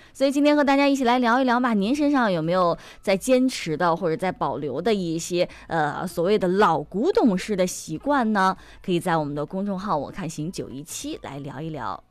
所以今天和大家一起来聊一聊吧，您身上有没有在坚持的或者在保留的一些所谓的老古董式的习惯呢？可以在我们的公众号我看行917来聊一聊。